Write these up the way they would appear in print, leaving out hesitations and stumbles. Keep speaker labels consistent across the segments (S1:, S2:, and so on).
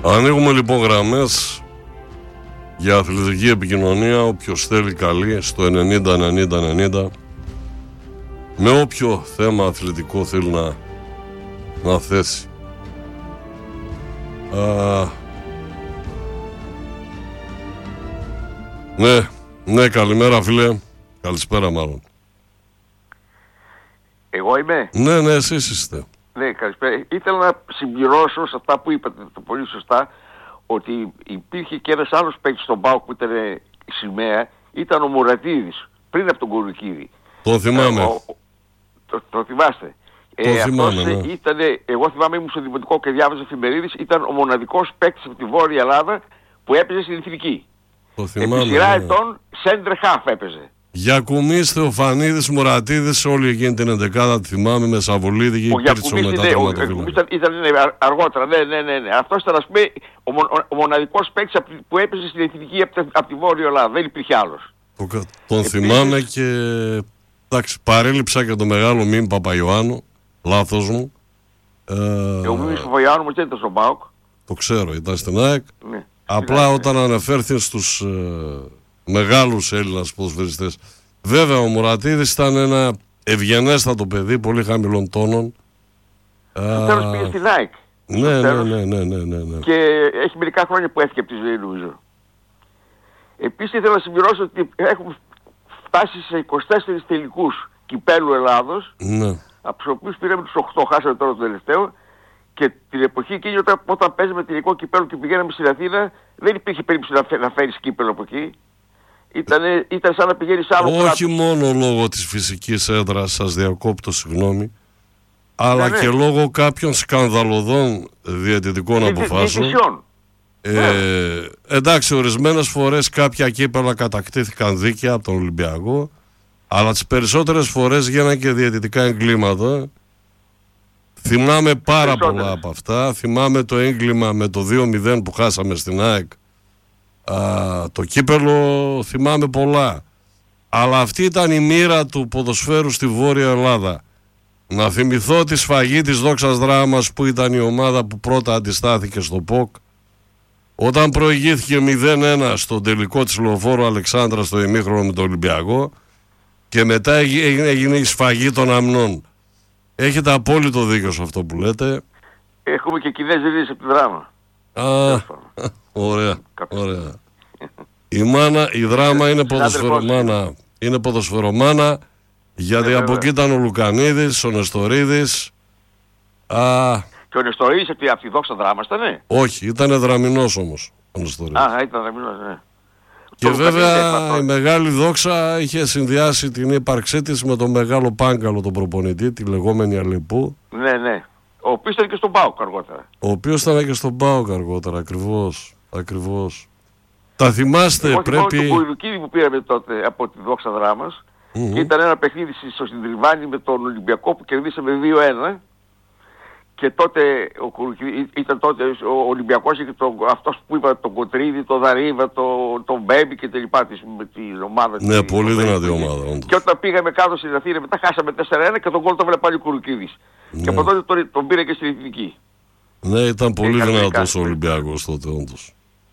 S1: Ανοίγουμε λοιπόν γραμμές για αθλητική επικοινωνία. Όποιος θέλει καλεί στο 90-90-90 με όποιο θέμα αθλητικό θέλει να θέσει. Ναι, καλημέρα φίλε. Καλησπέρα μάλλον.
S2: Εγώ είμαι.
S1: Ναι, εσείς είστε.
S2: Ναι, καλησπέρα. Ήθελα να συμπληρώσω σε αυτά που είπατε πολύ σωστά, ότι υπήρχε και ένας άλλος παίκτης στον ΠΑΟΚ που ήταν σημαία, ήταν ο Μουρατίδης, πριν από τον Κουρουκίδη.
S1: Το θυμάμαι.
S2: Το θυμάστε.
S1: Θυμάμαι, ναι.
S2: Εγώ θυμάμαι, ήμουν στο δημοτικό και διάβαζα εφημερίδες, ήταν ο μοναδικός παίκτης από τη Βόρεια Ελλάδα που έπαιζε στην Εθνική.
S1: Το θυμάμαι.
S2: Επί σειρά ετών, center half έπαιζε.
S1: Γιακουμής, Θεοφανίδης, Μουρατίδης, όλη εκείνη την εντεκάδα τη θυμάμαι, με Σαββολίδη και υπήρξε μετά τερματοφύλακα.
S2: Ήταν αργότερα, ναι. Αυτός ήταν, ας πούμε, ο μοναδικός παίκτης που έπαιζε στην Εθνική από τη Βόρεια Ελλάδα. Δεν υπήρχε άλλος.
S1: Τον θυμάμαι και εντάξει, παρέλειψα και το μεγάλο Μίμη Παπαϊωάννου, λάθος μου.
S2: Ο Μίμης Παπαϊωάννου όμως δεν ήταν στον ΠΑΟΚ.
S1: Το ξέρω, ήταν στην ΑΕΚ.
S2: Ναι.
S1: Απλά όταν αναφέρθηκαν στους μεγάλους Έλληνας ποδοσφαιριστές. Βέβαια ο Μουρατίδης ήταν ένα ευγενέστατο παιδί, πολύ χαμηλών τόνων.
S2: Στο τέλος πήγε στην ΑΕΚ.
S1: Ναι.
S2: Και έχει μερικά χρόνια που έφυγε από τη ζωή, νομίζω. Επίσης ήθελα να συμπληρώσω ότι έχουμε φτάσει σε 24 τελικούς κυπέλου Ελλάδος,
S1: ναι.
S2: Από τους οποίους πήραμε τους 8, χάσαμε τώρα το τελευταίο. Και την εποχή εκείνη όταν παίζαμε τελικό κυπέλλο και πηγαίναμε στην Αθήνα, δεν υπήρχε περίπτωση να φέρεις κύπελλο από εκεί. Ήταν σαν να πηγαίνεις άλλο κράτος.
S1: Όχι μόνο λόγω της φυσικής έδρας, σας διακόπτω, συγγνώμη, αλλά και λόγω κάποιων σκανδαλωδών διαιτητικών αποφάσεων. Εντάξει, ορισμένες φορές κάποια κύπελλα κατακτήθηκαν δίκαια από τον Ολυμπιακό, αλλά τις περισσότερες φορές γίνανε και διαιτητικά εγκλήματα. Θυμάμαι πάρα πολλά από αυτά. Θυμάμαι το έγκλημα με το 2-0 που χάσαμε στην ΑΕΚ. Το κύπελλο θυμάμαι πολλά. Αλλά αυτή ήταν η μοίρα του ποδοσφαίρου στη Βόρεια Ελλάδα. Να θυμηθώ τη σφαγή της Δόξας Δράμας, που ήταν η ομάδα που πρώτα αντιστάθηκε στο ΠΟΚ. Όταν προηγήθηκε 0-1 στον τελικό της Λεωφόρου Αλεξάνδρα στο ημίχρονο με τον Ολυμπιακό, και μετά έγινε η σφαγή των αμνών. Έχετε απόλυτο δίκιο σε αυτό που λέτε.
S2: Έχουμε και κοινές ρίζες από τη Δράμα.
S1: Ωραία. Η Δράμα είναι ποδοσφαιρομάνα, γιατί από εκεί ήταν ο Λουκανίδης, ο Νεστορίδης.
S2: Και ο Νεστορίδης από τη Δόξα Δράμα ήτανε?
S1: Όχι, ήταν Δραμινός όμως ο Νεστορίδης.
S2: Ήταν Δραμινός, ναι.
S1: Και βέβαια η μεγάλη Δόξα είχε συνδυάσει την ύπαρξή της με τον μεγάλο Πάγκαλο, τον προπονητή, τη λεγόμενη Αλεπού.
S2: Ναι. Ο οποίος ήταν και στον ΠΑΟΚ αργότερα.
S1: Ακριβώς. Τα θυμάστε, πρέπει.
S2: Το Κουρουκίδη που πήραμε τότε από τη Δόξα Δράμας, και ήταν ένα παιχνίδι στο Συντριβάνι με τον Ολυμπιακό που κερδίσαμε 2-1. Και τότε ήταν τότε ο Ολυμπιακός και αυτός που είπα, τον Κοτρίδη, τον Δαρίβα, τον Μπέμπι και τα λοιπά με την ομάδα.
S1: Ναι, πολύ δυνατή ομάδα. Όντως.
S2: Και όταν πήγαμε κάτω στην Αθήνα, μετά χάσαμε 4-1 και τον γκολ το έβαλε πάλι ο Κουρουκίδης. Ναι. Και από τότε τον πήρε και στην Εθνική.
S1: Ναι, ήταν πολύ δυνατός ο Ολυμπιακός τότε, όντως.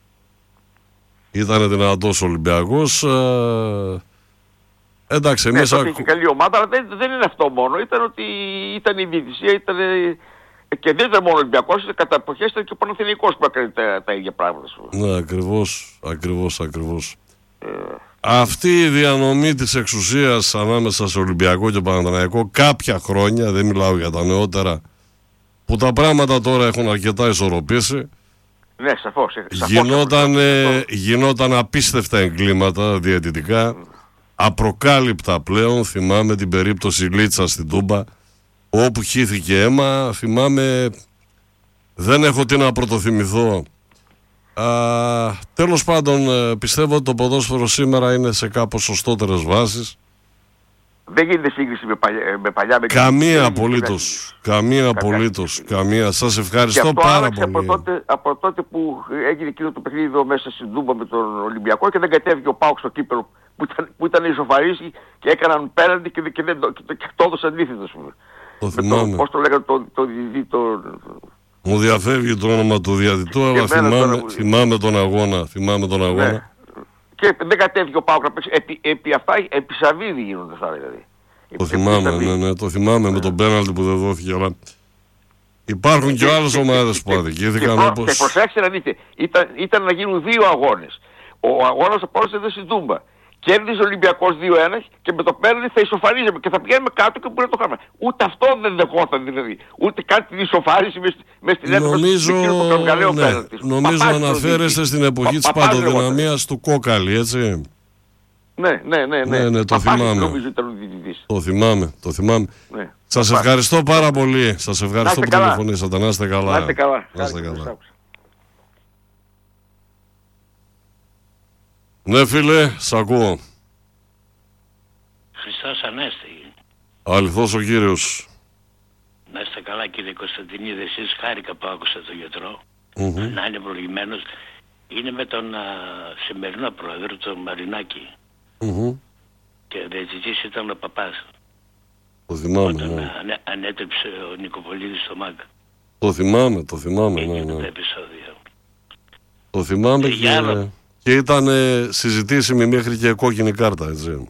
S1: Ήταν δυνατός ο Ολυμπιακός. Εντάξει, εμείς...
S2: τότε είχε καλή ομάδα, αλλά δεν είναι αυτό μόνο. Ήταν ότι ήταν η διαιτησία, ήταν... Και δεν ήταν μόνο ο Ολυμπιακός, κατά εποχές ήταν και ο Παναθηναϊκός που έκανε τα ίδια πράγματα.
S1: Ναι, ακριβώς. Αυτή η διανομή της εξουσίας ανάμεσα σε Ολυμπιακό και Παναθηναϊκό κάποια χρόνια, δεν μιλάω για τα νεότερα, που τα πράγματα τώρα έχουν αρκετά ισορροπήσει.
S2: Ναι, σαφώς.
S1: Γινόταν απίστευτα εγκλήματα διαιτητικά, απροκάλυπτα πλέον. Θυμάμαι την περίπτωση Λίτσα στην Τούμπα, όπου χύθηκε αίμα. Θυμάμαι, δεν έχω τι να πρωτοθυμηθώ. Τέλος πάντων, πιστεύω ότι το ποδόσφαιρο σήμερα είναι σε κάπως σωστότερες βάσεις.
S2: Δεν γίνεται σύγκριση με παλιά.
S1: Καμία απολύτως. Σας ευχαριστώ πάρα πολύ.
S2: Από τότε που έγινε εκείνο το παιχνίδι εδώ μέσα στην Τούμπα με τον Ολυμπιακό και δεν κατέβηκε ο ΠΑΟΚ στο κύπελλο που ήταν ισοφαρίσει και έκαναν πέραντι και το έδωσαν αντίθετο.
S1: Το θυμάμαι.
S2: Πώς το λέγανε
S1: Μου διαφεύγει το όνομα του διαιτητού, αλλά θυμάμαι τον αγώνα.
S2: Ναι. Και δεν κατέβηκε ο ΠΑΟΚ να παίξει. Επί Σαββίδη γίνονται αυτά δηλαδή.
S1: Το θυμάμαι, το θυμάμαι με τον πέναλτι που δεν δόθηκε. Αλλά υπάρχουν και άλλες ομάδες που αδικήθηκαν όπως...
S2: Και προσέξτε να δείτε, ήταν να γίνουν 2 αγώνες. Ο αγώνας απόλυσε στην Τούμπα. Κέρδιζε ο Ολυμπιακός 2-1 και με το πέναλτι θα ισοφαρίζαμε και θα πηγαίνουμε κάτω και μπορεί να το κάνουμε. Ούτε αυτό δεν δεχόταν δηλαδή. Ούτε κάτι την ισοφάριση μες στην έδρα.
S1: Νομίζω αναφέρεστε στην εποχή της παντοδυναμίας του Κόκαλη, έτσι.
S2: Ναι,
S1: το θυμάμαι. Το θυμάμαι. Ναι. Σας ευχαριστώ πάρα πολύ. Σας ευχαριστώ που τηλεφωνήσατε. Να είστε καλά.
S2: Να είστε καλά.
S1: Ναι, φίλε, σ' ακούω.
S3: Χριστός Ανέστη.
S1: Αληθώς ο Κύριος.
S3: Να είστε καλά, κύριε Κωνσταντινίδη. Εσείς χάρηκα που άκουσα τον γιατρό. Να είναι προηγημένος. Είναι με τον σημερινό πρόεδρο, τον Μαρινάκη. Και ο διαιτητής ήταν ο Παπάς.
S1: Το θυμάμαι.
S3: Όταν ανέτρεψε ο Νικοπολίδης στο ΜΑΚ.
S1: Το θυμάμαι.
S3: Ναι. Το επεισόδιο.
S1: Το θυμάμαι και ήταν συζητήσιμη μέχρι και κόκκινη κάρτα, έτσι.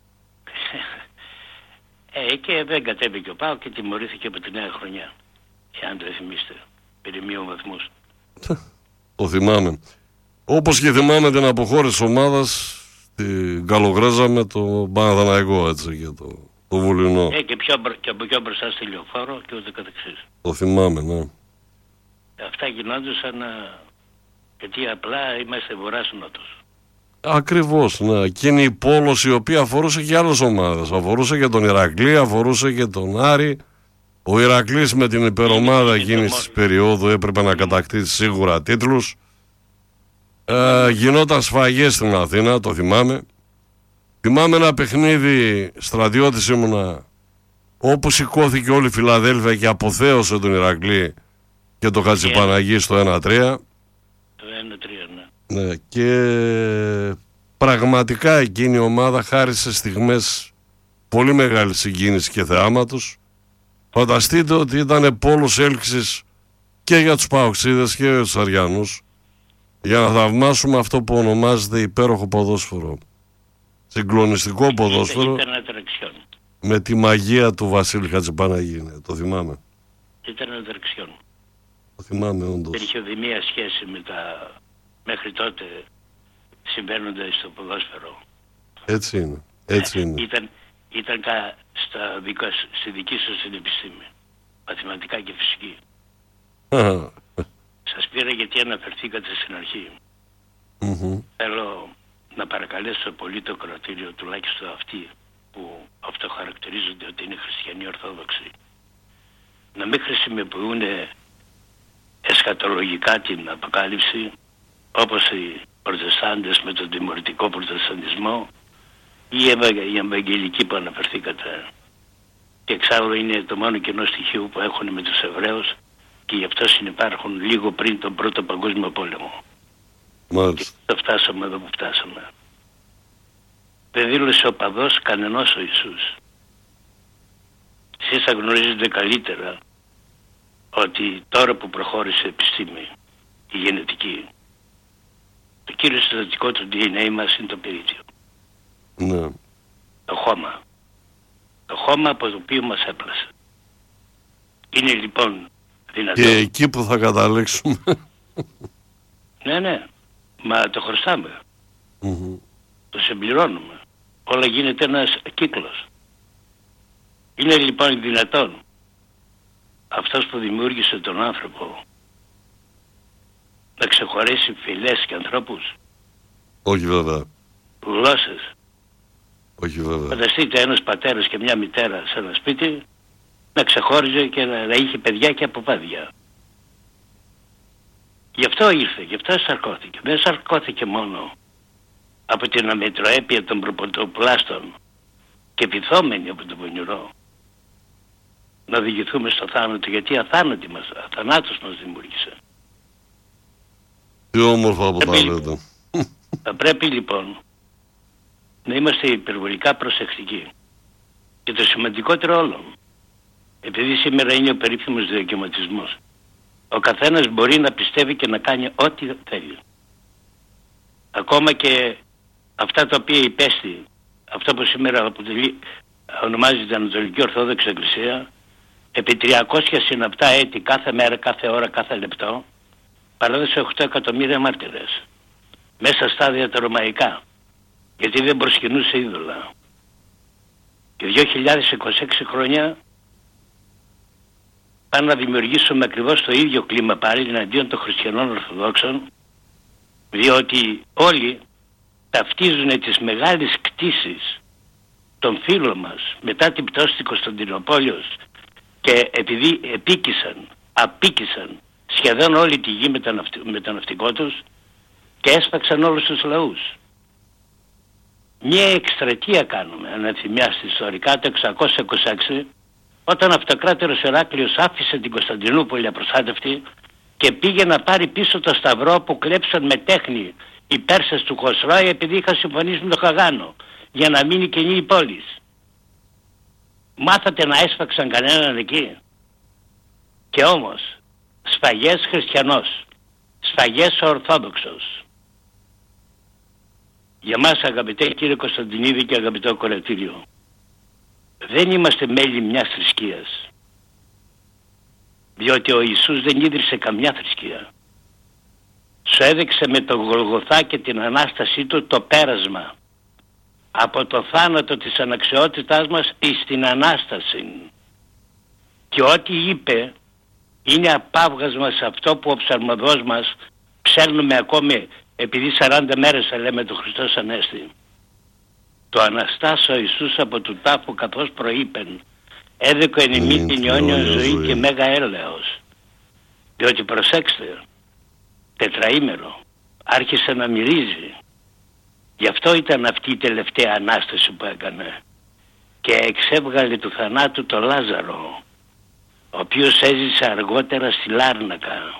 S3: Και δεν κατέβηκε ο ΠΑΟΚ και τιμωρήθηκε από τη νέα χρονιά. Εάν το θυμίστε. Πήρε μείον βαθμούς.
S1: Το θυμάμαι. Όπως και θυμάμαι την αποχώρηση ομάδας την Καλογράζα με το Παναθηναϊκό, έτσι, και το Βουλινό.
S3: Και από πιο μπροστά στη Λεωφόρο και ούτε καθεξής.
S1: Το θυμάμαι, ναι.
S3: Αυτά γινόντουσαν γιατί απλά είμαστε βορράς νότος.
S1: Ακριβώς, ναι. Εκείνη η πόλωση η οποία αφορούσε και άλλες ομάδες. Αφορούσε και τον Ηρακλή, αφορούσε και τον Άρη. Ο Ηρακλής με την υπερομάδα εκείνης της περίοδου έπρεπε να κατακτήσει σίγουρα τίτλους. Γινόταν σφαγές στην Αθήνα, το θυμάμαι. Θυμάμαι ένα παιχνίδι, στρατιώτης ήμουνα, όπου σηκώθηκε όλη η Φιλαδέλφια και αποθέωσε τον Ηρακλή και το Χατζηπαναγί στο 1-3.
S3: Το 1-3,
S1: ναι. Και πραγματικά εκείνη η ομάδα χάρισε στιγμές πολύ μεγάλη συγκίνηση και θεάματος. Φανταστείτε ότι ήταν πόλος έλξης και για τους Παοξίδες και για τους Αριανούς, για να θαυμάσουμε αυτό που ονομάζεται υπέροχο ποδόσφαιρο. Συγκλονιστικό ποδόσφαιρο.
S3: Ήταν ατραξιόν.
S1: Με τη μαγεία του Βασίλη Χατζηπαναγή, το θυμάμαι.
S3: Ήταν ατραξιόν.
S1: Το θυμάμαι όντως.
S3: Είχε οδημία σχέση με τα μέχρι τότε συμβαίνοντα στο ποδόσφαιρο.
S1: Έτσι είναι. Έτσι είναι.
S3: Ήταν στη δική σας την επιστήμη. Μαθηματικά και φυσική. Σας πήρα γιατί αναφερθήκατε στην αρχή. Θέλω να παρακαλέσω πολύ το κρατήριο, τουλάχιστον αυτοί που αυτοχαρακτηρίζονται ότι είναι χριστιανοί ορθόδοξοι, να μην χρησιμοποιούν εσχατολογικά την αποκάλυψη όπως οι προτεστάντες με τον τιμωρητικό προτεσταντισμό ή οι ευαγγελικοί που αναφερθήκατε. Και εξάλλου είναι το μόνο κοινό στοιχείο που έχουν με τους Εβραίους και γι' αυτό συνυπάρχουν λίγο πριν τον Πρώτο Παγκόσμιο Πόλεμο.
S1: Μάλιστα.
S3: Και φτάσαμε εδώ που φτάσαμε. Δεν δήλωσε οπαδός κανενός ο Ιησούς. Εσείς θα γνωρίζετε καλύτερα ότι τώρα που προχώρησε η επιστήμη, η γενετική, το κύριο συστατικό του DNA μας είναι το πυρίτιο.
S1: Ναι.
S3: Το χώμα. Το χώμα από το οποίο μας έπλασε. Είναι λοιπόν δυνατόν.
S1: Και εκεί που θα καταλήξουμε.
S3: Ναι. Μα το χρωστάμε. Το συμπληρώνουμε. Όλα γίνεται ένας κύκλος. Είναι λοιπόν δυνατόν αυτός που δημιούργησε τον άνθρωπο να ξεχωρίσει φυλές και ανθρώπους?
S1: Όχι βέβαια.
S3: Γλώσσες.
S1: Όχι βέβαια.
S3: Φανταστείτε ένας πατέρας και μια μητέρα σε ένα σπίτι να ξεχώριζε και να είχε παιδιά και αποβάδια. Γι' αυτό ήρθε, γι' αυτό σαρκώθηκε. Δεν σαρκώθηκε μόνο από την αμετροέπεια των προποτοπλάστων και πειθόμενοι από τον πονηρό να οδηγηθούμε στο θάνατο, γιατί αθανάτος μας δημιούργησε.
S1: Τι όμορφα που τα λέτε.
S3: Θα πρέπει λοιπόν να είμαστε υπερβολικά προσεκτικοί. Και το σημαντικότερο όλων, επειδή σήμερα είναι ο περίφημος διακαιματισμός, Ο καθένας μπορεί να πιστεύει και να κάνει ό,τι θέλει. Ακόμα και αυτά τα οποία υπέστη, αυτό που σήμερα ονομάζεται Ανατολική Ορθόδοξη Εκκλησία, επί 300 συναπτά έτη, κάθε μέρα, κάθε ώρα, κάθε λεπτό, παράδοσε 8 εκατομμύρια μάρτυρες. Μέσα στάδια τα ρωμαϊκά. Γιατί δεν προσκυνούσε είδωλα. Και 2026 χρόνια πάνε να δημιουργήσουμε ακριβώς το ίδιο κλίμα πάλι εναντίον των χριστιανών Ορθοδόξων, διότι όλοι ταυτίζουν τις μεγάλες κτήσεις των φίλων μας μετά την πτώση της Κωνσταντινούπολης και επειδή απίκησαν σχεδόν όλη τη γη με το ναυτικό τους και έσπαξαν όλους τους λαούς. Μια εκστρατεία κάνουμε, αν θυμάστε ιστορικά, το 626, όταν ο αυτοκράτορος Ηράκλειος άφησε την Κωνσταντινούπολη απροστάτευτη και πήγε να πάρει πίσω το σταυρό που κλέψαν με τέχνη οι Πέρσες του Χοσρόη, επειδή είχαν συμφωνήσει με τον Χαγάνο για να μείνει κενή η πόλη. Μάθατε να έσφαξαν κανέναν εκεί? Και όμως σφαγές χριστιανός, σφαγές ορθόδοξος. Για μας, αγαπητέ κύριε Κωνσταντινίδη και αγαπητό κορετήριο, δεν είμαστε μέλη μιας θρησκείας, διότι ο Ιησούς δεν ίδρυσε καμιά θρησκεία. Σου έδειξε με τον Γολγοθά και την Ανάστασή του το πέρασμα από το θάνατο της αναξιότητάς μας εις την Ανάσταση. Και ό,τι είπε είναι απάβγασμα σε αυτό που ο ψαλμοδός μας ψέλνουμε ακόμη, επειδή 40 μέρες θα λέμε το Χριστός Ανέστη. Το Αναστάς ο Ιησούς από του τάφου καθώς προείπεν, έδεκο εν ημί την αιώνιον ζωή και μέγα έλεος. Διότι προσέξτε, τετραήμερο άρχισε να μυρίζει. Γι' αυτό ήταν αυτή η τελευταία Ανάσταση που έκανε. Και εξέβγαλε του θανάτου το Λάζαρο, ο οποίος έζησε αργότερα στη Λάρνακα.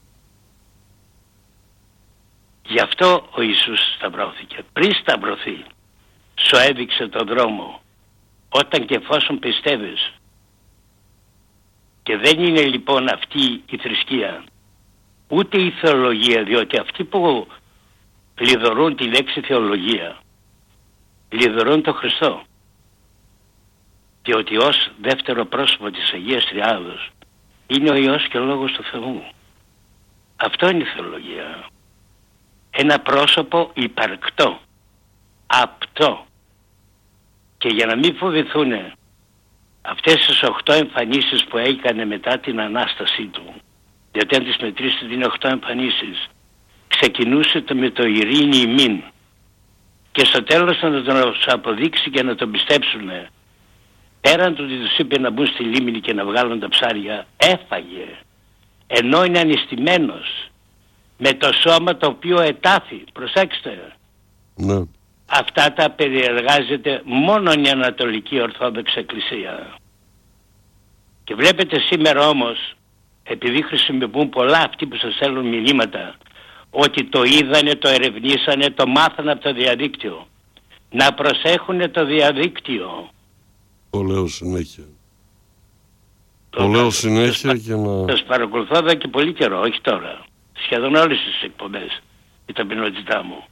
S3: Γι' αυτό ο Ιησούς σταυρώθηκε. Πριν σταυρωθεί, σου έδειξε τον δρόμο, όταν και εφόσον πιστεύεις. Και δεν είναι λοιπόν αυτή η θρησκεία, ούτε η θεολογία, διότι αυτοί που λιδωρούν τη λέξη θεολογία, λιδωρούν τον Χριστό. Διότι ως δεύτερο πρόσωπο της Αγίας Τριάδος είναι ο Υιός και ο Λόγος του Θεού. Αυτό είναι η θεολογία. Ένα πρόσωπο υπαρκτό, απτό. Και για να μην φοβηθούν αυτές τις 8 εμφανίσεις που έκανε μετά την Ανάστασή του, γιατί αν τις μετρήσετε είναι 8 εμφανίσεις, ξεκινούσε με το ειρήνη ημίν και στο τέλος να τον αποδείξει και να τον πιστέψουν. Πέραν του ότι τους είπε να μπουν στη λίμνη και να βγάλουν τα ψάρια, έφαγε, ενώ είναι ανιστημένος, με το σώμα το οποίο ετάφη. Προσέξτε.
S1: Ναι.
S3: Αυτά τα περιεργάζεται μόνο η Ανατολική Ορθόδοξη Εκκλησία. Και βλέπετε σήμερα όμως, επειδή χρησιμοποιούν πολλά αυτοί που σας στέλνουν μηνύματα, ότι το είδανε, το ερευνήσανε, το μάθανε από το διαδίκτυο. Να προσέχουνε το διαδίκτυο.
S1: Το λέω συνέχεια. Το λέω συνέχεια και να...
S3: Σας παρακολουθώ εδώ και πολύ καιρό, όχι τώρα. Σχεδόν όλες τις εκπομπές, η ταπεινότητά μου.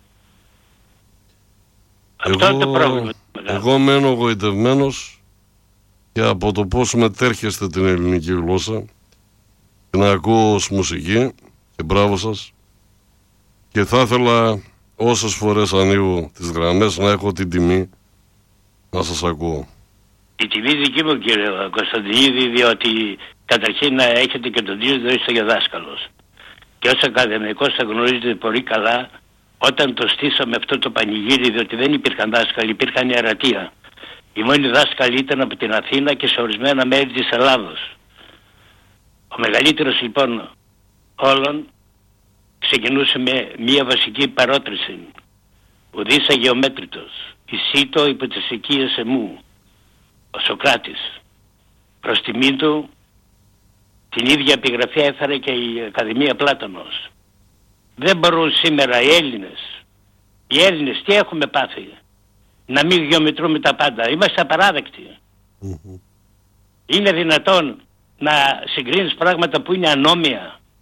S3: Αυτό είναι το πρόβλημα.
S1: Εγώ μένω γοητευμένος και από το πώς μετέρχεστε την ελληνική γλώσσα, την ακούω ως μουσική και μπράβο σας, και θα ήθελα όσες φορές ανοίγω τις γραμμές να έχω την τιμή να σας ακούω.
S3: Η τιμή δική μου, κύριε Κωνσταντινίδη, διότι καταρχήν να έχετε και τον τίτλο είστε και δάσκαλος. Και ως ακαδημαϊκός θα γνωρίζετε πολύ καλά, όταν το στήσαμε αυτό το πανηγύρι, διότι δεν υπήρχαν δάσκαλοι, υπήρχαν ιερατεία. Οι μόνοι δάσκαλοι ήταν από την Αθήνα και σε ορισμένα μέρη της Ελλάδος. Ο μεγαλύτερος λοιπόν όλων ξεκινούσε με μία βασική παρότριση. Ουδής αγεωμέτρητος, εισήτω υπό τις οικίες εμού. Ο Σωκράτης. Προς τιμήν του την ίδια επιγραφή έφερε και η Ακαδημία Πλάτωνος. Δεν μπορούν σήμερα οι Έλληνες τι έχουμε πάθει? Να μην γεωμετρούμε τα πάντα. Είμαστε απαράδεκτοι. Είναι δυνατόν να συγκρίνεις πράγματα που είναι ανώμια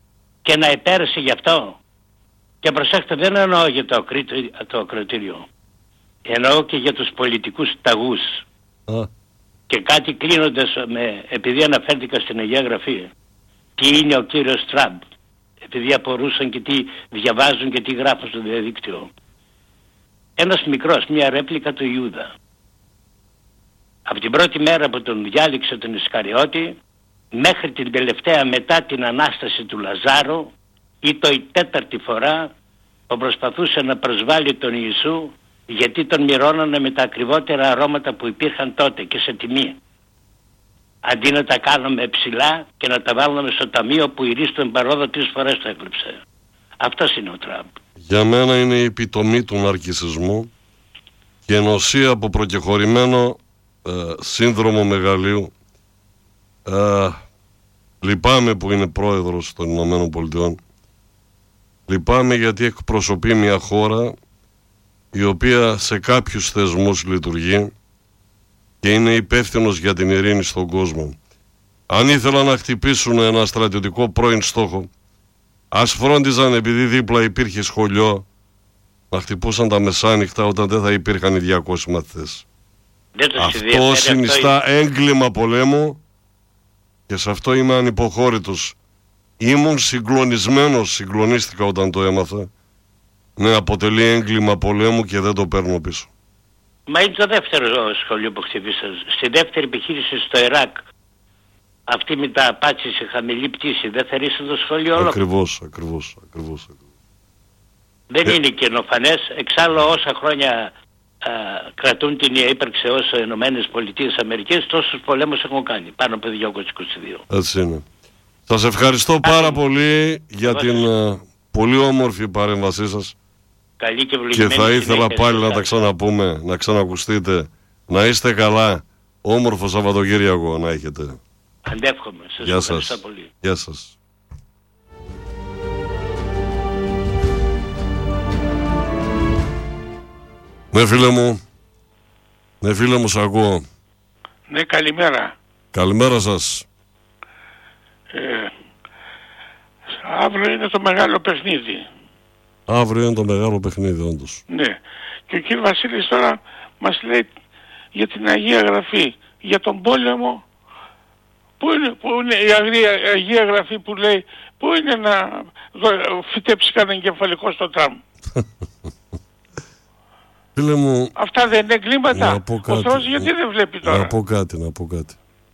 S3: και να υπέρεσε γι' αυτό. Και προσέξτε, δεν εννοώ για το ακροτήριο. Εννοώ και για τους πολιτικούς ταγούς. Και κάτι κλείνοντας, επειδή αναφέρθηκα στην Αγία Γραφή, τι είναι ο κύριος Τραμπ, επειδή απορούσαν και τι διαβάζουν και τι γράφουν στο διαδίκτυο. Ένας μικρός, μια ρέπλικα του Ιούδα. Από την πρώτη μέρα που τον διάλεξε τον Ισκαριώτη, μέχρι την τελευταία μετά την Ανάσταση του Λαζάρου, ή το η τέταρτη φορά που προσπαθούσε να προσβάλλει τον Ιησού, γιατί τον μοιρώνανε με τα ακριβότερα αρώματα που υπήρχαν τότε και σε τιμή. Αντί να τα κάνουμε ψηλά και να τα βάλουμε στο ταμείο που η Ρίστον Παρόδο 3 φορές το έκλειψε. Αυτός είναι ο Τραμπ.
S1: Για μένα είναι η επιτομή του ναρκισσισμού και ενωσία από προκεχωρημένο σύνδρομο μεγαλείου. Λυπάμαι που είναι πρόεδρος των Ηνωμένων Πολιτειών. Λυπάμαι γιατί εκπροσωπεί μια χώρα η οποία σε κάποιους θεσμούς λειτουργεί και είναι υπεύθυνος για την ειρήνη στον κόσμο. Αν ήθελαν να χτυπήσουν ένα στρατιωτικό πρώην στόχο, ας φρόντιζαν, επειδή δίπλα υπήρχε σχολείο, να χτυπούσαν τα μεσάνυχτα όταν δεν θα υπήρχαν οι 200 μαθητές. Αυτό συνιστά έγκλημα πολέμου και σε αυτό είμαι ανυποχώρητος. Ήμουν συγκλονίστηκα όταν το έμαθα. Ναι, αποτελεί έγκλημα πολέμου και δεν το παίρνω πίσω.
S3: Μα είναι το δεύτερο σχολείο που χτυπήσαν. Στη δεύτερη επιχείρηση στο Ιράκ, αυτή με τα απάτσι σε χαμηλή πτήση, δεν θα ρίξει το σχολείο όλο.
S1: Ακριβώς.
S3: Δεν είναι καινοφανές. Εξάλλου όσα χρόνια κρατούν την ύπαρξη ως Ηνωμένες Πολιτείες Αμερικής, τόσους πολέμους έχουν κάνει. Πάνω από 222.
S1: Έτσι είναι. Σας ευχαριστώ πάρα πολύ για την πολύ όμορφη παρέμβασή σας.
S3: Καλή και ευλογημένη.
S1: Και θα ήθελα πάλι να τα ξαναπούμε, να ξανακουστείτε. Να είστε καλά. Όμορφο Σαββατοκύριακο να έχετε.
S3: Αντεύχομαι. Σας
S1: Γεια
S3: ευχαριστώ
S1: σας.
S3: πολύ.
S1: Γεια σας. Ναι φίλε μου, σ' ακούω.
S4: Ναι, καλημέρα.
S1: Καλημέρα σας.
S4: Αύριο είναι το μεγάλο παιχνίδι.
S1: Αύριο είναι το μεγάλο παιχνίδι, όντως.
S4: Ναι. Και ο κ. Βασίλης τώρα μας λέει για την Αγία Γραφή, για τον πόλεμο. Πού είναι η Αγία Γραφή που λέει, πού είναι να φυτέψει κανένα εγκεφαλικό στο τραμ.
S1: Φίλε μου,
S4: αυτά δεν είναι εγκλήματα. Ο Θεός γιατί δεν βλέπει τώρα.
S1: Να πω κάτι.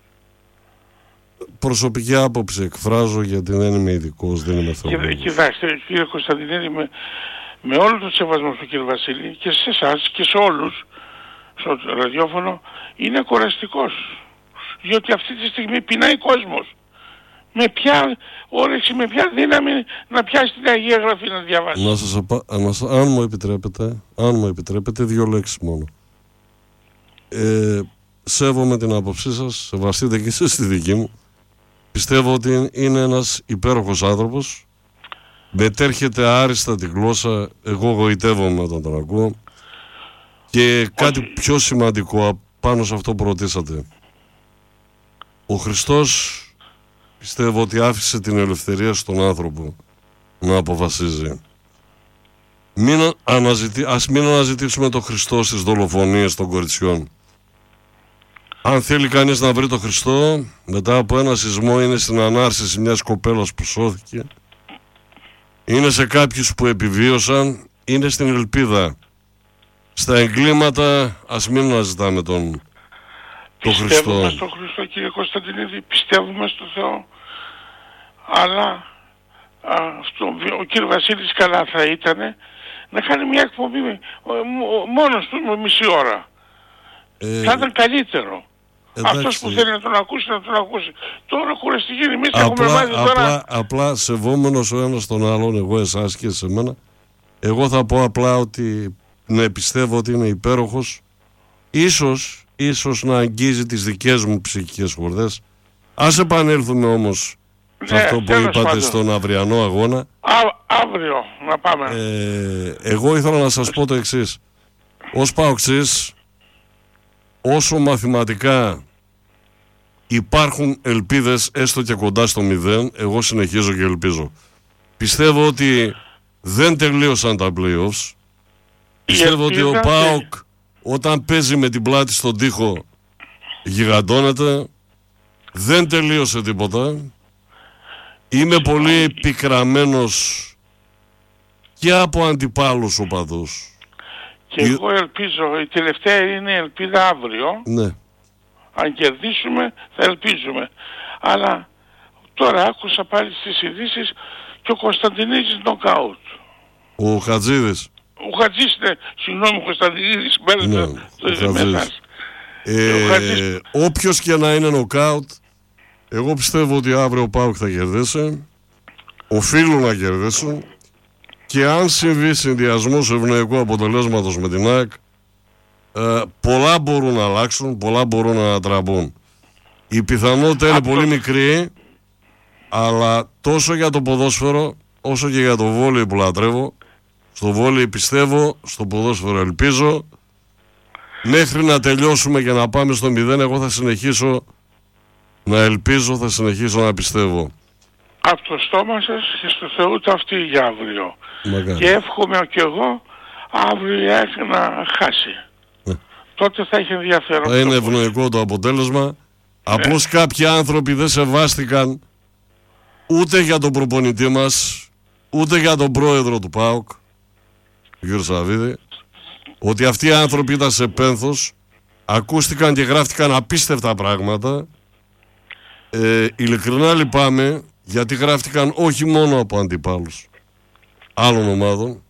S1: Προσωπική άποψη εκφράζω, γιατί δεν είμαι ειδικός, δεν είμαι θεολόγος.
S4: Κοιτάξτε, κύριε Κωνσταντινίδη, με όλο το σεβασμό του κύριου Βασίλη και σε εσάς και σε όλους στο ραδιόφωνο, είναι κουραστικός. Διότι αυτή τη στιγμή πεινάει κόσμος. Με ποια όρεξη, με ποια δύναμη να πιάσει την Αγία Γραφή να διαβάσει. Αν μου επιτρέπετε, 2 λέξεις μόνο.
S1: Σέβομαι την άποψή σας, σεβαστείτε και εσείς τη δική μου. Πιστεύω ότι είναι ένας υπέροχος άνθρωπος. Μετέρχεται άριστα τη γλώσσα. Εγώ γοητεύομαι όταν τον ακούω. Και κάτι πιο σημαντικό πάνω σε αυτό που ρωτήσατε. Ο Χριστός πιστεύω ότι άφησε την ελευθερία στον άνθρωπο να αποφασίζει. Ας μην αναζητήσουμε τον Χριστό στις δολοφονίες των κοριτσιών. Αν θέλει κανείς να βρει τον Χριστό, μετά από ένα σεισμό είναι στην ανάρσηση μιας κοπέλας που σώθηκε, είναι σε κάποιους που επιβίωσαν, είναι στην ελπίδα. Στα εγκλήματα ας μην αναζητάμε τον Χριστό.
S4: Πιστεύουμε στον Χριστό, κύριε Κωνσταντινίδη, πιστεύουμε στον Θεό, αλλά ο κύριος Βασίλης καλά θα ήταν να κάνει μια εκπομπή μόνος του μισή ώρα. Θα ήταν καλύτερο. Αυτός που θέλει να τον ακούσει, να τον ακούσει. Τώρα κουραστική, εμείς έχουμε μάθει τώρα.
S1: Απλά σεβόμενος ο ένας τον άλλον, εγώ εσάς και σε μένα, εγώ θα πω απλά ότι ναι, πιστεύω ότι είναι υπέροχος. Ίσως να αγγίζει τις δικές μου ψυχικές χορδές. Ας επανέλθουμε όμως σε αυτό που είπατε στον αυριανό αγώνα.
S4: Αύριο να πάμε.
S1: Εγώ ήθελα να σας πω το εξής. Ως ΠΑΟΚΣής, όσο μαθηματικά υπάρχουν ελπίδες έστω και κοντά στο 0, εγώ συνεχίζω και ελπίζω. Πιστεύω ότι δεν τελείωσαν τα playoffs. Πιστεύω ότι ο ΠΑΟΚ όταν παίζει με την πλάτη στον τοίχο γιγαντώνεται. Δεν τελείωσε τίποτα. Είμαι πολύ πικραμένος και από αντιπάλους οπαδούς.
S4: Και εγώ ελπίζω, η τελευταία είναι η ελπίδα αύριο.
S1: Ναι.
S4: Αν κερδίσουμε θα ελπίζουμε. Αλλά τώρα άκουσα πάλι στις ειδήσεις και ο Κωνσταντινίδης νοκάουτ.
S1: Ο Χατζίδης.
S4: Ο Χατζής, ναι, συγγνώμη, ο Κωνσταντινίδης
S1: όποιος και να είναι νοκάουτ, εγώ πιστεύω ότι αύριο ο ΠΑΟΚ θα κερδίσει. Οφείλουν να κερδίσουν. Και αν συμβεί συνδυασμός ευνοϊκού αποτελέσματος με την ΑΕΚ, πολλά μπορούν να αλλάξουν, πολλά μπορούν να ανατραπούν. Η πιθανότητα είναι πολύ μικρή, αλλά τόσο για το ποδόσφαιρο όσο και για το βόλεϊ που λατρεύω. Στο βόλεϊ πιστεύω, στο ποδόσφαιρο ελπίζω. Μέχρι να τελειώσουμε και να πάμε στο 0, εγώ θα συνεχίσω να ελπίζω, θα συνεχίσω να πιστεύω.
S4: Από το στόμα σας και στο Θεού ταυτή για αύριο.
S1: Μακάρι.
S4: Και εύχομαι και εγώ αύριο η ΑΕΚ να χάσει. Τότε θα έχει ενδιαφέρον.
S1: Θα είναι ευνοϊκό το αποτέλεσμα. Απλώς κάποιοι άνθρωποι δεν σεβάστηκαν ούτε για τον προπονητή μας, ούτε για τον πρόεδρο του ΠΑΟΚ, τον κύριο Σαββίδη, ότι αυτοί οι άνθρωποι ήταν σε πένθος, ακούστηκαν και γράφτηκαν απίστευτα πράγματα. Ειλικρινά λυπάμαι, γιατί γράφτηκαν όχι μόνο από αντιπάλους άλλων ομάδων,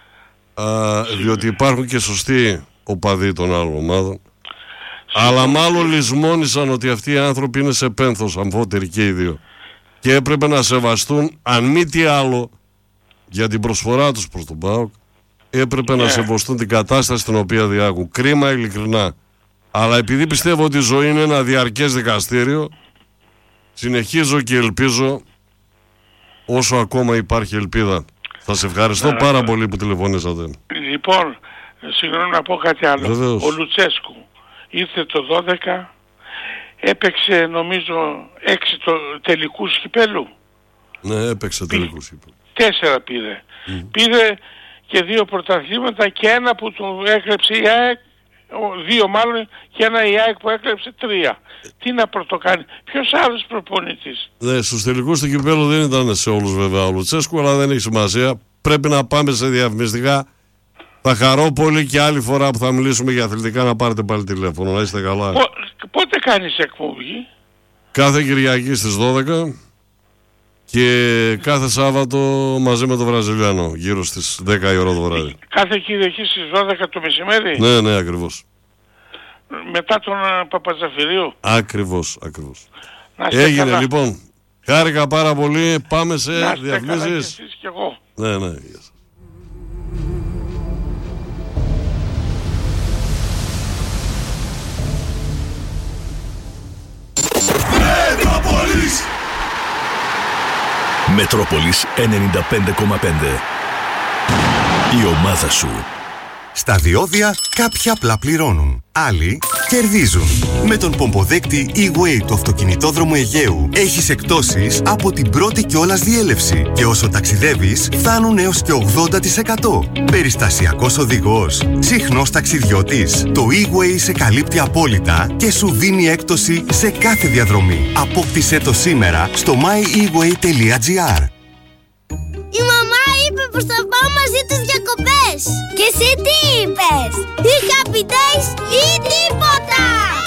S1: διότι υπάρχουν και σωστοί οπαδοί των άλλων ομάδων, αλλά μάλλον λησμόνησαν ότι αυτοί οι άνθρωποι είναι σε πένθος, αμφότεροι και οι δύο, και έπρεπε να σεβαστούν, αν μη τι άλλο, για την προσφορά τους προς τον ΠΑΟΚ, έπρεπε να σεβαστούν την κατάσταση στην οποία διάγουν. Κρίμα, ειλικρινά. Αλλά επειδή πιστεύω ότι η ζωή είναι ένα διαρκές δικαστήριο, συνεχίζω και ελπίζω όσο ακόμα υπάρχει ελπίδα. Θα σε ευχαριστώ πάρα πολύ που τηλεφωνήσατε.
S4: Λοιπόν, συγγνώμη να πω κάτι άλλο.
S1: Βεβαίως.
S4: Ο Λουτσέσκου ήρθε το 12, έπαιξε νομίζω 6 τελικούς κυπέλου.
S1: Ναι, έπαιξε τελικούς κυπέλου.
S4: 4 πήρε. Πήρε και 2 πρωταθλήματα και ένα που του έκλεψε η ΑΕΚ, 2 μάλλον, και ένα η ΑΕΚ που έκλεψε 3. Τι να πρωτοκάνει, ποιος άλλος προπονητής?
S1: Ναι, στους τελικούς του κυπέλου δεν ήταν σε όλους βέβαια ο Λουτσέσκου, αλλά δεν έχει σημασία. Πρέπει να πάμε σε διαφημιστικά. Θα χαρώ πολύ και άλλη φορά που θα μιλήσουμε για αθλητικά να πάρετε πάλι τηλέφωνο. Να είστε καλά.
S4: Πότε κάνεις εκπομπή?
S1: Κάθε Κυριακή στις 12 και κάθε Σάββατο μαζί με τον Βραζιλιάνο, γύρω στις 10 η ώρα το βράδυ.
S4: Κάθε Κυριακή στις 12 το μεσημέρι?
S1: Ναι, ναι, ακριβώς.
S4: Μετά τον Παπαζαφυρίου?
S1: Ακριβώς. Έγινε καλά. Λοιπόν. Χάρηκα πάρα πολύ. Πάμε σε διαφημίσεις.
S4: Και εγώ.
S1: Ναι.
S5: Μετρόπολης 95,5. Η ομάδα σου.
S6: Στα διόδια κάποιοι απλά πληρώνουν, άλλοι κερδίζουν. Με τον πομποδέκτη E-Way του αυτοκινητόδρομου Αιγαίου έχεις εκπτώσεις από την πρώτη κιόλας διέλευση και όσο ταξιδεύεις φτάνουν έως και 80%. Περιστασιακός οδηγός, συχνός ταξιδιώτης, το E-Way σε καλύπτει απόλυτα και σου δίνει έκπτωση σε κάθε διαδρομή. Απόκτησέ το σήμερα στο myeWay.gr.
S7: Η μαμά είπε πως θα πάω μαζί τους διακοπές. Και εσύ τι είπες? Ή Happy Days ή τίποτα.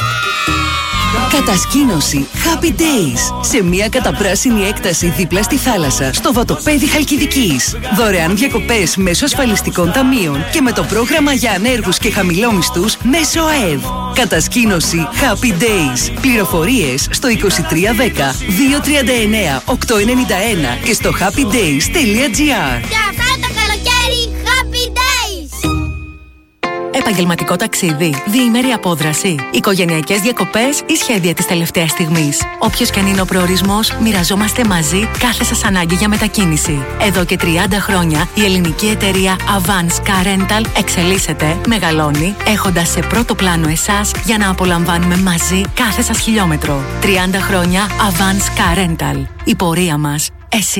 S8: Κατασκήνωση Happy Days σε μια καταπράσινη έκταση δίπλα στη θάλασσα στο Βατοπέδι Χαλκιδικής. Δωρεάν διακοπές μέσω ασφαλιστικών ταμείων και με το πρόγραμμα για ανέργους και χαμηλόμισθους μέσω ΑΕΔ. Κατασκήνωση Happy Days. Πληροφορίες στο 2310 239 891 και στο happydays.gr.
S7: Και αυτά το καλοκαίρι Happy Days.
S9: Επαγγελματικό ταξίδι, διήμερη απόδραση, οικογενειακές διακοπές ή σχέδια της τελευταίας στιγμής. Όποιος και αν είναι ο προορισμός, μοιραζόμαστε μαζί κάθε σας ανάγκη για μετακίνηση. Εδώ και 30 χρόνια η ελληνική εταιρεία Avance Car Rental εξελίσσεται, μεγαλώνει, έχοντας σε πρώτο πλάνο εσάς για να απολαμβάνουμε μαζί κάθε σας χιλιόμετρο. 30 χρόνια Avance Car Rental. Η πορεία μας, εσείς.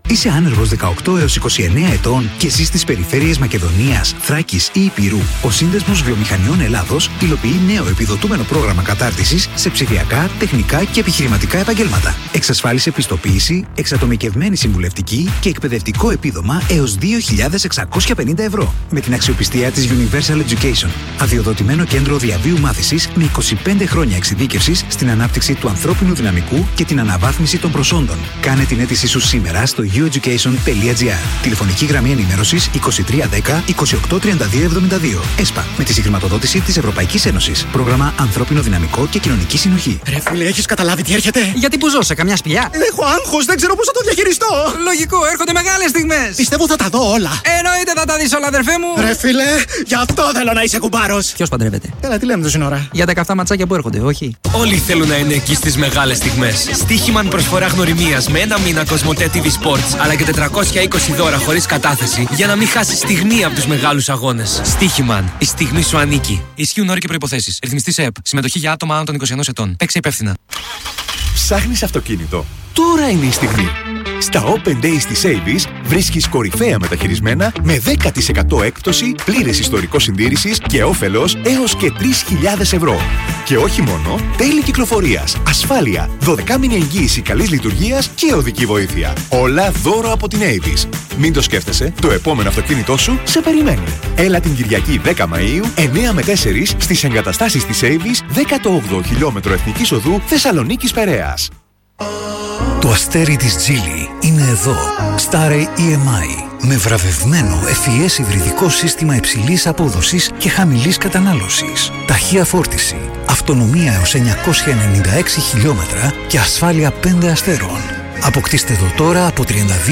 S10: Είσαι άνεργος 18 έως 29 ετών και ζεις στις περιφέρειες Μακεδονίας, Θράκης ή Ηπειρού. Ο Σύνδεσμος Βιομηχανιών Ελλάδος υλοποιεί νέο επιδοτούμενο πρόγραμμα κατάρτισης σε ψηφιακά, τεχνικά και επιχειρηματικά επαγγέλματα. Εξασφάλισε πιστοποίηση, εξατομικευμένη συμβουλευτική και εκπαιδευτικό επίδομα έως 2.650 ευρώ. Με την αξιοπιστία της Universal Education. Αδειοδοτημένο κέντρο διαβίου μάθησης με 25 χρόνια εξειδίκευσης στην ανάπτυξη του ανθρώπινου δυναμικού και την αναβάθμιση των προσόντων. Κάνε την αίτησή σου σήμερα στο ueducation.gr. Τηλεφωνική γραμμή ενημέρωσης 2310 283272. ΕΣΠΑ. Με τη συγχρηματοδότηση της Ευρωπαϊκής Ένωσης. Πρόγραμμα Ανθρώπινο Δυναμικό και Κοινωνική Συνοχή.
S11: Ρε φίλε, έχεις καταλάβει τι έρχεται?
S12: Γιατί που ζω σε καμιά σπηλιά?
S11: Έχω άγχος, δεν ξέρω πώς θα το διαχειριστώ.
S12: Λογικό, έρχονται μεγάλες στιγμές.
S11: Πιστεύω θα τα δω όλα.
S12: Εννοείται θα τα δεις όλα, αδερφέ μου.
S11: Ρε φίλε, γι' αυτό θέλω να είσαι κουμπάρος.
S12: Ποιος παντρεύεται?
S11: Έλα, τι λέμε τόση ώρα?
S12: Για τα καυτά ματσάκια που έρχονται, όχι?
S13: Όλοι θέλουν να είναι εκεί στις μεγάλες στιγμές. Στοίχημαν προσφορά γνωριμίας με 1 μήνα Κοσμοτέ TV Sports, αλλά και 420 δώρα χωρίς κατάθεση για να μην χάσεις στιγμή από τους μεγάλους αγώνες. Στοίχημαν. Η στιγμή σου ανήκει. Ισχύουν όροι και προϋποθέσεις. Ρυθμιστής ΕΕΠ. Συμμετοχή για άτομα άνω των 21 ετών. Παίξε υπεύθυνα.
S14: Ψάχνεις αυτοκίνητο? Τώρα είναι η στιγμή. Στα Open Days της Avis βρίσκεις κορυφαία μεταχειρισμένα με 10% έκπτωση, πλήρες ιστορικό συντήρησης και όφελος έως και 3.000 ευρώ. Και όχι μόνο, τέλη κυκλοφορίας, ασφάλεια, 12μηνη εγγύηση καλής λειτουργίας και οδική βοήθεια. Όλα δώρο από την Avis. Μην το σκέφτεσαι, το επόμενο αυτοκίνητό σου σε περιμένει. Έλα την Κυριακή 10 Μαΐου, 9 με 4 στις εγκαταστάσεις της Avis, 18 χιλιόμετρο Εθνικής Οδού Θεσσαλονίκης Περαίας.
S10: Το αστέρι της Geely είναι εδώ. Starry EMI. Με βραβευμένο FES υβριδικό σύστημα υψηλής απόδοσης και χαμηλής κατανάλωσης. Ταχεία φόρτιση, αυτονομία έως 996 χιλιόμετρα και ασφάλεια 5 αστέρων. Αποκτήστε το τώρα από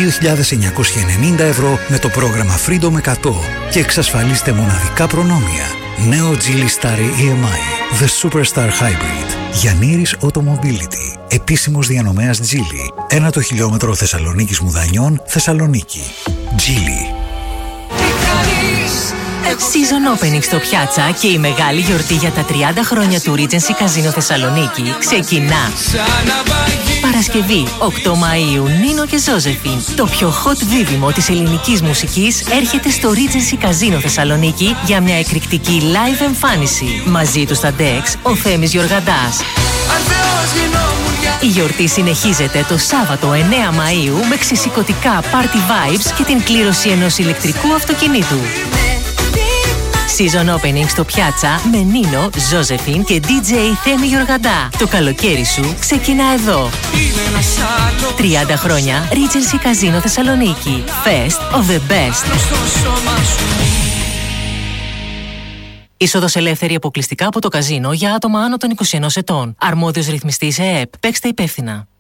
S10: 32.990 ευρώ με το πρόγραμμα Freedom 100 και εξασφαλίστε μοναδικά προνόμια. Νέο Geely Starry EMI. The Superstar Hybrid. Γιαννήρης Automobility. Επίσημος διανομέας Geely. 1 το χιλιόμετρο Θεσσαλονίκης Μουδανιών, Θεσσαλονίκη. Geely.
S9: Season Opening στο Πιάτσα και η μεγάλη γιορτή για τα 30 χρόνια του Regency Casino Θεσσαλονίκη ξεκινά. Παρασκευή, 8 Μαΐου, Νίνο και Ζόζεφιν. Το πιο hot δίδυμο της ελληνικής μουσικής έρχεται στο Regency Casino Θεσσαλονίκη για μια εκρηκτική live εμφάνιση. Μαζί του στα Dex, ο Θέμης Γιοργαντάς. Η γιορτή συνεχίζεται το Σάββατο 9 Μαΐου με ξεσηκωτικά party vibes και την κλήρωση ενός ηλεκτρικού αυτοκινήτου. Season Opening στο Πιάτσα με Νίνο, Ζόζεφιν και DJ Θέμη Γιοργαντά. Το καλοκαίρι σου ξεκινά εδώ. 30 χρόνια Regency Casino Θεσσαλονίκη. Fest of the best. Είσοδος ελεύθερη αποκλειστικά από το καζίνο για άτομα άνω των 21 ετών. Αρμόδιος ρυθμιστής ΕΕΠ. Παίξτε υπεύθυνα.